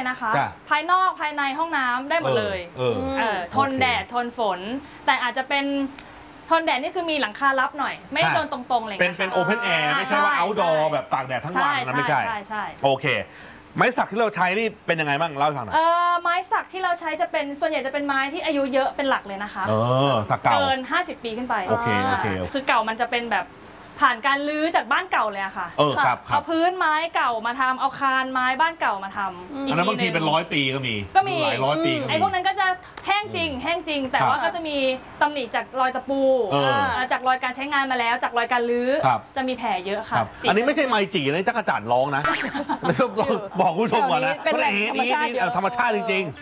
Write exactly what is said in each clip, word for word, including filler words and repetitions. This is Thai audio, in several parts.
นะคะภายนอกภายในห้องน้ำได้หมดเลยทนแดดทนฝนแต่อาจจะเป็นทนแดดนี่คือมีหลังคารับหน่อยไม่โดนตรงๆเลยเป็นเป็นโอเพนแอร์ไม่ใช่ว่าเอาท์ดอร์แบบตากแดดทั้งวันนะไม่ใช่ใช่ใช่โอเคไม้สักที่เราใช้นี่เป็นยังไงบ้างเล่าให้ฟังหน่อยเออไม้สักที่เราใช้จะเป็นส่วนใหญ่จะเป็นไม้ที่อายุเยอะเป็นหลักเลยนะคะเออสักเก่าเกินห้าสิบปีขึ้นไปโอเคโอเคคือเก่ามันจะเป็นแบบผ่านการรื้อจากบ้านเก่าเลยอะค่ะเออครับเอาพื้นไม้เก่ามาทำเอาคานไม้บ้านเก่ามาทำอันนั้นบางทีเป็นร้อยปีก็มีก็มีหลายร้อยปีไอ้พวกนั้นก็จะแห้งจริงแห้งจริงแต่ว่าก็จะมีตำหนิจากรอยตะปูจากรอยการใช้งานมาแล้วจากรอยการรื้อจะมีแผลเยอะค่ะอันนี้ไม่ใช่ไมจีนะจักรจั่นร้องนะบอกคุณผู้ชมก่อนนะเป็นแหล่งธรรมชาติธรรมชาติจริง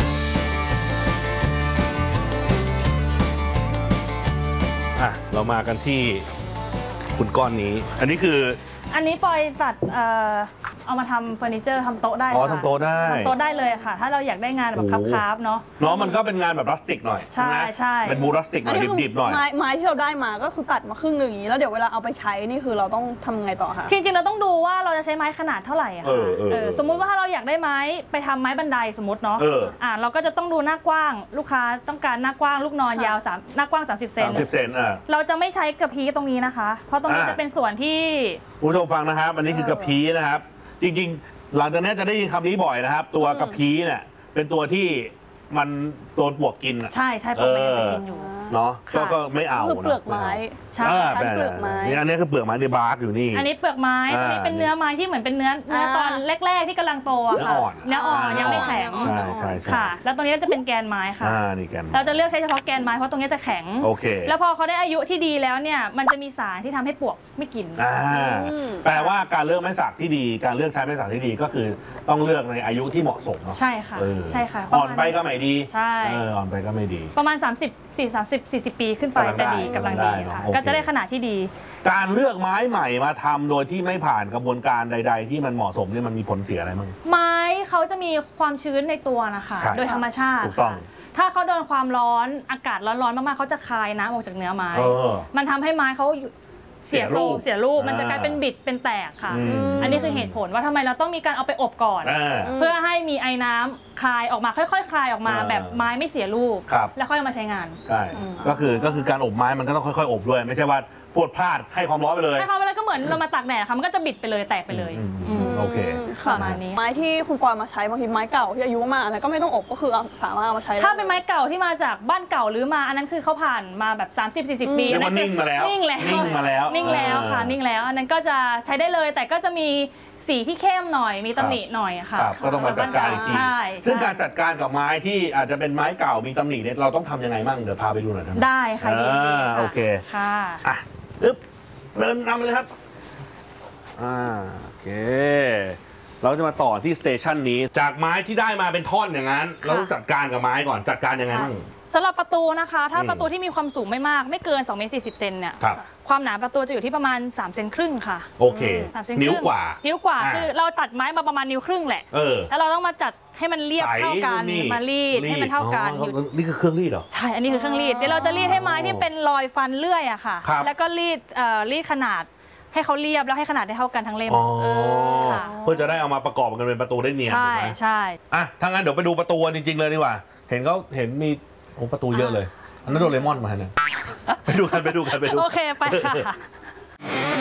ๆอ่ะเรามากันที่คุณก้อนนี้อันนี้คืออันนี้ปอยตัดเอ่อเอามาทำเฟอร์นิเจอร์ทำโต๊ะได้อ๋อทำโต๊ะได้ทำโต๊ะได้เลยค่ะถ้าเราอยากได้งานแบบคราฟๆเนาะเนาะมันก็เป็นงานแบบพลาสติกหน่อยใช่ใช่เป็นบูพลาสติกหน่อยดิบๆหน่อยไม้ไม้ที่เราได้มาก็คือตัดมาครึ่งหนึ่งอย่างนี้แล้วเดี๋ยวเวลาเอาไปใช้นี่คือเราต้องทำไงต่อคะจริงๆเราต้องดูว่าเราจะใช้ไม้ขนาดเท่าไหร่ค่ะสมมุติว่าถ้าเราอยากได้ไม้ไปทำไม้บันไดสมมติเนาะอ่าเราก็จะต้องดูหน้ากว้างลูกค้าต้องการหน้ากว้างลูกนอนยาวสามหน้ากว้างสามสิบเซนสามสิบเซนอ่ะเราจะไม่ใช้กระพี้ตรงนี้นะคะเพราะตรงนี้จะเป็นส่วนที่ผู้ชมฟังนะครับอันนี้คือกระพี้นะครับจริงๆหลังจากนี้จะได้ยินคำนี้บ่อยนะครับตัวกระพี้เนี่ยเป็นตัวที่มันโดนปลวกกินอ่ะใช่ใช่ปลวกมันจะกินอยู่เนาะก็ไม่เอาคือเปลือกไม้ใช่เปลือกไม้นี่อันนี้คือเปลือกไม้ในบาร์กอยู่นี่อันนี้เปลือกไม้อันนี้เป็นเนื้อไม้ที่เหมือนเป็นเนื้อเนื้อตอนแรกๆที่กำลังโตอะค่ะเนื้ออ่อนยังไม่แข็งใช่ใช่ค่ะแล้วตรงนี้จะเป็นแกนไม้ค่ะอ่านี่แกนเราจะเลือกใช้เฉพาะแกนไม้เพราะตรงนี้จะแข็งโอเคแล้วพอเขาได้อายุที่ดีแล้วเนี่ยมันจะมีสารที่ทำให้ปลวกไม่กินอ่าแปลว่าการเลือกไม้สักที่ดีการเลือกใช้ไม้สักที่ดีก็คือต้องเลือกในอายุที่เหมาะสมเนาะใช่ค่ะใช่ค่ะอ่อนไปก็ไม่ดีใช่อ่อนไปก็ไม่ดีประมาณสามสิบ สี่สิบ สามสิบ สี่สิบปีขึ้นไปจะดีกำลังดีค่ะก็จะได้ขนาดที่ดีการเลือกไม้ใหม่มาทำโดยที่ไม่ผ่านกระบวนการใดๆที่มันเหมาะสมเนี่ยมันมีผลเสียอะไรบ้างไม้เขาจะมีความชื้นในตัวนะคะโดยธรรมชาติค่ะถ้าเขาโดนความร้อนอากาศร้อนๆมากๆเขาจะคายน้ำออกจากเนื้อไม้มันทำให้ไม้เขาเสียโซมเสียรูปมันจะกลายเป็นบิดเป็นแตกค่ะอันนี้คือเหตุผลว่าทำไมเราต้องมีการเอาไปอบก่อนเพื่อให้มีไอ้น้ำคลายออกมาค่อยๆคลายออกมาแบบไม้ไม่เสียรูปแล้วค่อยเอามาใช้งานใช่ก็คือก็คือการอบไม้มันก็ต้องค่อยๆอบด้วยไม่ใช่ว่าพวดพลาดให้ความร้อนไปเลยให้ความร้อนก็เหมือนเรามาตากแดดค่ะมันก็จะบิดไปเลยแตกไปเลยโอเคประมาณนี้ไม้ที่คุณปอยมาใช้บางทีไม้เก่าที่อายุมากอันนั้นก็ไม่ต้องอบก็คือสามารถเอามาใช้ถ้าเป็นไม้เก่าที่มาจากบ้านเก่าหรือมาอันนั้นคือเขาผ่านมาแบบสามสิบ สี่สิบปีนั่นนิ่งมาแล้วนิ่งแล้วนิ่งมาแล้วนิ่งแล้วค่ะนิ่งแล้วอันนั้นก็จะใช้ได้เลยแต่ก็จะมีสีที่เข้มหน่อยมีตำหนิหน่อยค่ะก็ต้องมาจัดการอีกทีซึ่งการจัดการกับไม้ที่อาจจะเป็นไม้เก่ามีตำหนิเนี่ยเราต้องทำยังไงบ้างเดี๋ยวพาไปดูหน่อยครับได้ค่ะโอเคค่ะอ่ะปึ๊บเดินนำเลยครับอ่าโอเคเราจะมาต่อที่สเตชันนี้จากไม้ที่ได้มาเป็นท่อนอย่างนั้นเราต้องจัดการกับไม้ก่อนจัดการยังไงบ้างสำหรับประตูนะคะถ้าประตูที่มีความสูงไม่มากไม่เกินสองเมตรสี่สิบเซนเนี่ยความหนาประตูจะอยู่ที่ประมาณสามเซนครึ่งค่ะโอเคนิ้วกว่านิ้วกว่าคือเราตัดไม้มาประมาณนิ้วครึ่งแหละแล้วเราต้องมาจัดให้มันเรียบเท่ากันมารีดให้มันเท่ากันนี่คือเครื่องรีดเหรอใช่อันนี้คือเครื่องรีดเดี๋ยวเราจะรีดให้ไม้ที่เป็นรอยฟันเลื่อยอะค่ะแล้วก็รีดรีดขนาดให้เขาเรียบแล้วให้ขนาดได้เท่ากันทั้งเล่มเพื่อจะได้เอามาประกอบกันเป็นประตูได้เนียนใช่ใช่อ่ะถ้างั้นเดี๋ยวไปดูประตูจริงๆเลยดีกว่าเห็นเขาเห็นมีโอ้ประตูเยอะเลยอันนั้นโดเรมอนมาเนี่ยไปดูกันไปดูกันไปดูโอเคไปค่ะ